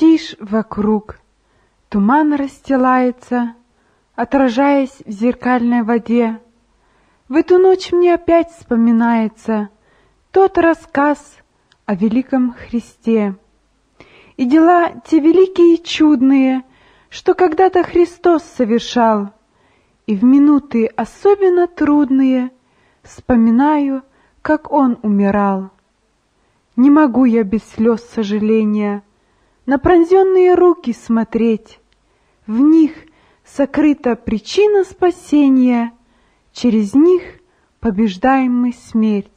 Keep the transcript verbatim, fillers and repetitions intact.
тишь вокруг, туман расстилается, отражаясь в зеркальной воде. В эту ночь мне опять вспоминается тот рассказ о великом Христе. И дела те великие и чудные, что когда-то Христос совершал, и в минуты особенно трудные вспоминаю, как Он умирал. Не могу я без слез сожаления на пронзенные руки смотреть. В них сокрыта причина спасения, через них побеждаем мы смерть.